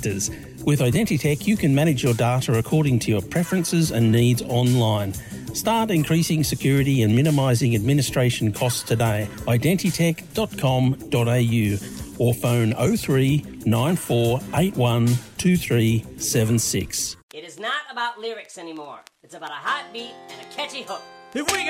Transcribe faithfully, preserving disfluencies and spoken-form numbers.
factors. With Identitech, you can manage your data according to your preferences and needs online. Start increasing security and minimising administration costs today. identitech dot com dot a u or phone oh three nine four eight one two three seven six. It is not about lyrics anymore. It's about a hot beat and a catchy hook. If we